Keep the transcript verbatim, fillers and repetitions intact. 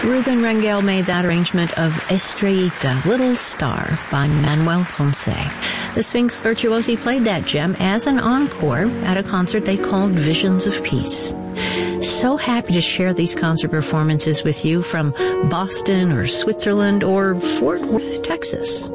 Ruben Rangel made that arrangement of Estrellita, Little Star, by Manuel Ponce. The Sphinx Virtuosi played that gem as an encore at a concert they called Visions of Peace. So happy to share these concert performances with you from Boston or Switzerland or Fort Worth, Texas.